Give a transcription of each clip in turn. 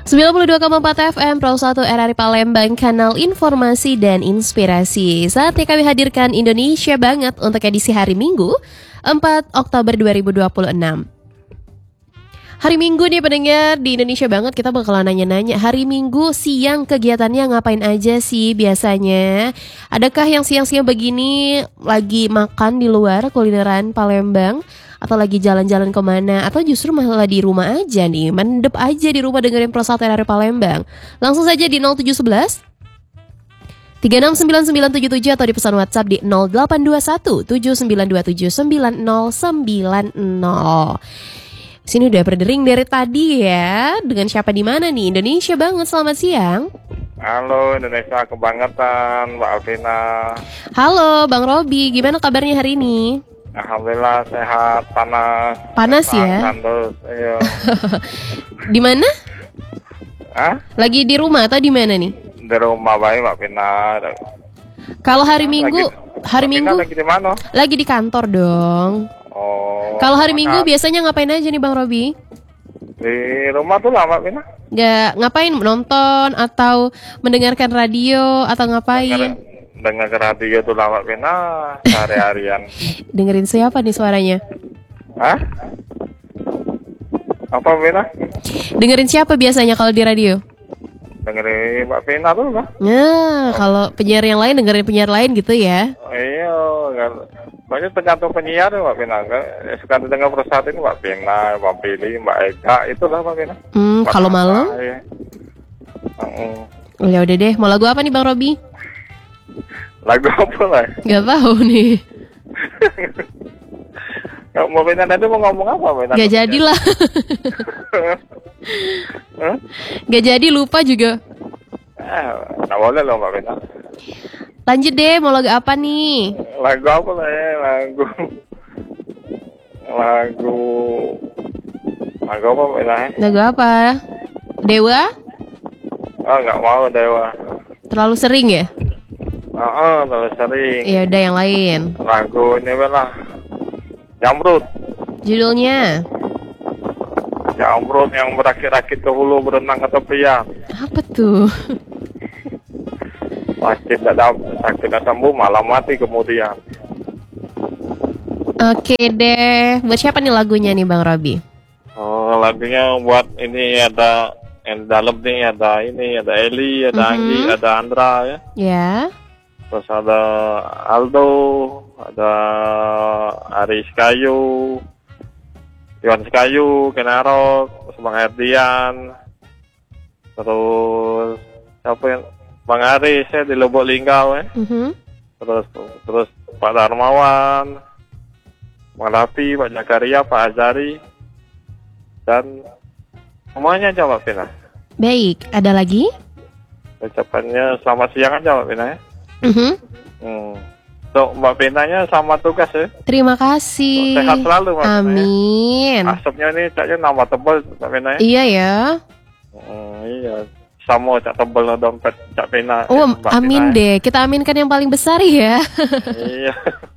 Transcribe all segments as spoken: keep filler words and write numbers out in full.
sembilan puluh dua koma empat F M Pro satu R R I Palembang, kanal informasi dan inspirasi. Saatnya kami hadirkan Indonesia Banget untuk edisi hari Minggu empat Oktober dua ribu dua puluh enam. Hari Minggu nih pendengar, di Indonesia Banget kita bakalan nanya-nanya, hari Minggu siang kegiatannya ngapain aja sih biasanya? Adakah yang siang-siang begini lagi makan di luar kulineran Palembang? Atau lagi jalan-jalan kemana? Atau justru malah di rumah aja nih, mendep aja di rumah dengerin Pro satu R R I Palembang? Langsung saja di nol tujuh satu satu tiga enam sembilan sembilan tujuh tujuh atau di pesan WhatsApp di nol delapan dua satu tujuh sembilan dua tujuh sembilan nol sembilan nol. Sini udah berdering dari tadi ya. Dengan siapa di mana nih? Indonesia Banget, selamat siang. Halo Indonesia kebangetan, Mbak Alvina. Halo Bang Robi, gimana kabarnya hari ini? Alhamdulillah sehat, panas. Panas ya? Panas, iya. Di mana? Hah? Lagi di rumah atau di mana nih? Di rumah baik Mbak Alvina. Kalau hari Minggu, Lagi, hari Mbak Minggu Alvina lagi di mana? lagi di kantor dong. Oh. Kalau hari maka- Minggu biasanya ngapain aja nih Bang Robi? Di rumah tuh lah Mbak Alvina. Gak ngapain, nonton atau mendengarkan radio atau ngapain? Dengar, dengar ke radio tuh lah Mbak Alvina sehari-harian. Dengerin siapa nih suaranya? Hah? Apa Mbak Alvina? Dengerin siapa biasanya kalau di radio? Dengerin Mbak Alvina tuh lah. Nah, kalau penyiar yang lain dengerin penyiar lain gitu ya? Oh, iya, kan. Banyak tergantung penyiar Mbak Pina. Suka dengar persatu ini Mbak Pina, Mbak Pili, Mbak Eka, itulah Mbak Pina. Hmm, Mbak kalau Nata, malam? ya. Mm. Ya udah deh, mau lagu apa nih Bang Robi? Lagu apa lah? Gak tahu nih. Mbak Pina tadi mau ngomong apa Mbak Pina? Gak jadilah. Huh? Gak jadi, lupa juga. Eh, nggak boleh loh Mbak Pina. Lanjut deh, mau lagu apa nih? Lagu apa lah ya? Lagu Lagu Lagu apa Mbak Pina? Lagu apa? Dewa? Oh nggak mau Dewa. Terlalu sering ya? Oh, oh terlalu sering. Ya udah yang lain. Lagu ini lah Jamrut. Judulnya Jamrut yang berakit-rakit ke hulu berenang ke tepian. apa tuh? Sakit tak dapat, sakit tak sembuh malah mati kemudian. Oke deh, buat siapa nih lagunya nih Bang Robi? Oh lagunya buat ini ada yang dalam nih ada ini ada Eli, ada Mhm. Anggi, ada Andra ya. Ya. Terus ada Aldo, ada Aris Kayu, Iwan Kayu, Kenarok, terus Bang Erdian, terus siapa yang Bang Aris ya di Lubuk Linggau ya. Mhm. Terus terus Pak Darmawan, Bang Rafi, Pak Jakaria, Pak Azari, dan semuanya aja Mbak Pina. Baik, ada lagi? Ucapannya selamat siang aja Mbak Pina ya. Mhm. Hmm. So, Mbak Pinanya sama tugas ya. Terima kasih. Sehat selalu Mbak Pina ya. Amin. Asapnya ini caknya nambah tebal Mbak Pina ya. Iya ya. Hmm, iya. Sama cak tebal dompet Cak Pina. Oh, eh, Mbak amin Pina, ya. deh. Kita aminkan yang paling besar ya. Iya.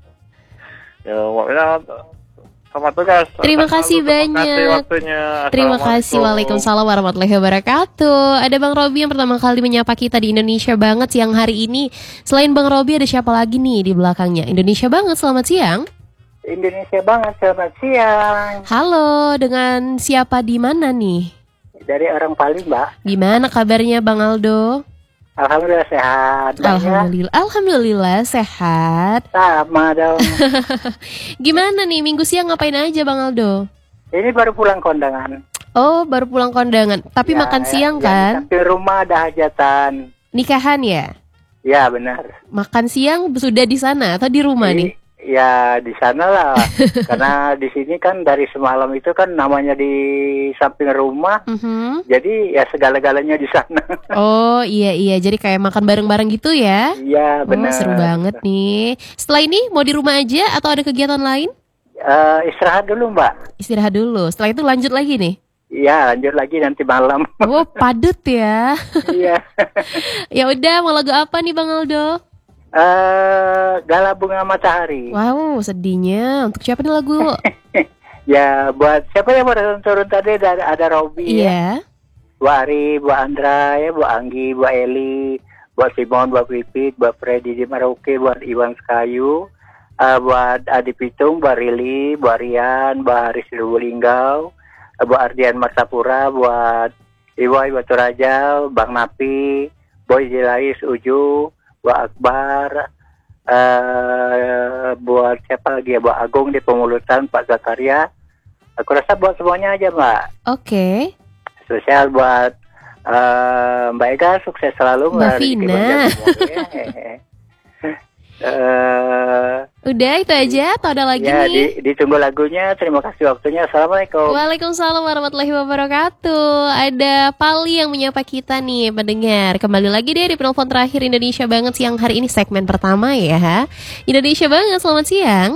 Ya, Mbak Pina sama tugas. Terima Sehat kasih selalu. Terima kasih banyak. waktunya. Terima kasih. Assalamualaikum. Waalaikumsalam warahmatullahi wabarakatuh. Ada Bang Robi yang pertama kali menyapa kita di Indonesia Banget siang hari ini. Selain Bang Robi ada siapa lagi nih di belakangnya? Indonesia Banget, selamat siang. Indonesia Banget, selamat siang. Halo, dengan siapa di mana nih? Dari orang Paling, Mbak. Gimana kabarnya Bang Aldo? Alhamdulillah sehat. Mbak, ya? Alhamdulillah, alhamdulillah sehat. Sama dong. Gimana nih minggu siang ngapain aja Bang Aldo? Ini baru pulang kondangan. Oh, baru pulang kondangan. Tapi Ya, makan siang ya, kan? Di rumah ada hajatan. Nikahan ya? Ya benar. Makan siang sudah di sana atau di rumah Di- nih? Ya di sana lah. Karena di sini kan dari semalam itu kan namanya di samping rumah. Mhm. Jadi ya segala-galanya di sana. Oh iya iya, jadi kayak makan bareng-bareng gitu ya? Iya Oh, benar. seru banget nih. Setelah ini mau di rumah aja atau ada kegiatan lain? Eh, istirahat dulu, Mbak. Istirahat dulu. Setelah itu lanjut lagi nih. Iya lanjut lagi nanti malam. Oh padet ya. Iya. Ya udah, mau lagu apa nih Bang Aldo? Eh, Gala Bunga Matahari. Wow, sedihnya. Untuk siapa nih lagu? Ya buat siapa yang baru turun tadi ada ada Robby ya. Iya. buat Ari, buat Andra, ya, buat Anggi, buat Eli, buat Simon, buat Pipit, buat Freddy di Merauke, buat Iwan Sekayu, uh, buat Adi Pitung, buat Rili, buat Rian, buat Haris Lubulinggau, uh, buat Ardian Marsapura, buat Iwai Batu Raja, Bang Napi, Boy Jelais Uju, buat Akbar, uh, buat siapa lagi ya, buat Agung di Pemulutan, Pak Zakaria. Aku rasa buat semuanya aja, Mbak. Oke. Spesial buat uh, Mbak Ega, sukses selalu Mbak Vina. uh, Udah itu aja atau ada lagi ya, nih? di, ditunggu lagunya. Terima kasih waktunya. Assalamualaikum. Waalaikumsalam warahmatullahi wabarakatuh. Ada Pali yang menyapa kita nih pendengar. Kembali lagi deh di penelpon terakhir Indonesia Banget siang hari ini, segmen pertama ya. Indonesia Banget, selamat siang.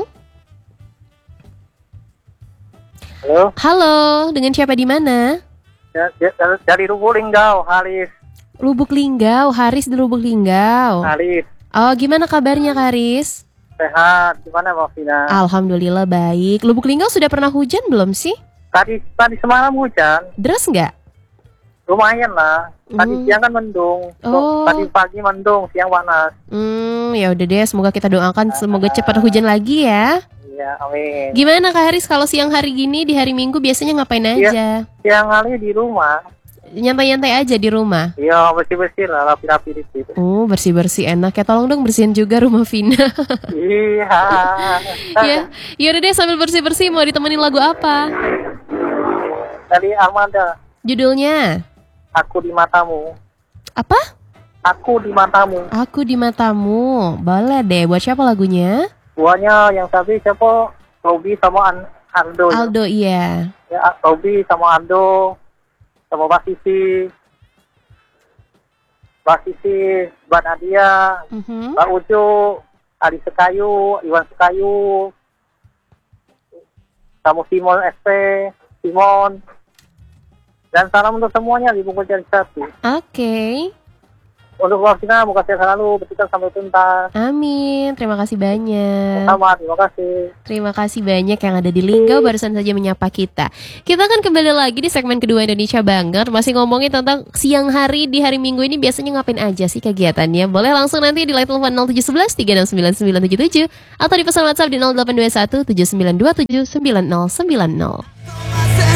Halo. Halo, dengan siapa di mana? Ya, ya, dari Lubuk Linggau, Haris. Lubuk Linggau, Haris di Lubuk Linggau. Haris. Oh, gimana kabarnya Haris? Sehat. Gimana Mbak Vina? Alhamdulillah baik. Lubuk Linggau sudah pernah hujan belum sih? Tadi tadi semalam hujan. Deras nggak? Lumayan lah. Tadi Hmm. siang kan mendung. Oh. Tadi pagi mendung, siang panas. Hmm, ya udah deh. Semoga kita doakan semoga cepat hujan lagi ya. Iya, amin. Gimana Kak Haris kalau siang hari gini di hari Minggu biasanya ngapain aja? Siang hari di rumah. Nyantai-nyantai aja di rumah. Iya, bersih-bersih lah, rapi-rapi dikit. Oh, bersih-bersih enak ya. Tolong dong bersihin juga rumah Vina. Iya. Ya, yaudah deh sambil bersih-bersih mau ditemenin lagu apa? Dari Armada, Judulnya Aku di Matamu. apa? Aku di Matamu. Aku di Matamu. Boleh deh. Buat siapa lagunya? Buahnya yang tadi siapa? Robi sama An Ando. Aldo, iya. Ya, Robi sama Ando. Sama Mbak Sisi. Mbak Sisi, Mbak Nadia, Mhm. Mbak Ucu, Adi Sekayu, Iwan Sekayu, sama Simon S P, Simon. Dan salam untuk semuanya di bungkus jari satu. Oke. Untuk waktunya, moga sehat selalu, bertiga sampai tuntas. Amin. Terima kasih banyak. Sama, terima kasih. Terima kasih banyak yang ada di Linggau barusan saja menyapa kita. Kita akan kembali lagi di segmen kedua Indonesia Banget. Masih ngomongin tentang siang hari di hari Minggu ini biasanya ngapain aja sih kegiatannya. Boleh langsung nanti di line telepon nol tujuh satu satu tiga enam sembilan sembilan tujuh tujuh atau di pesan WhatsApp di nol delapan dua satu tujuh sembilan dua tujuh sembilan nol sembilan nol.